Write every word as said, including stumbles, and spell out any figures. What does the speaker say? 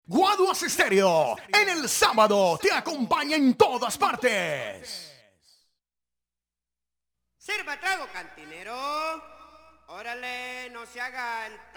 Guaduas Estéreo, en el sábado, te acompaña en todas partes. Sirva trago, cantinero. Órale, no se hagan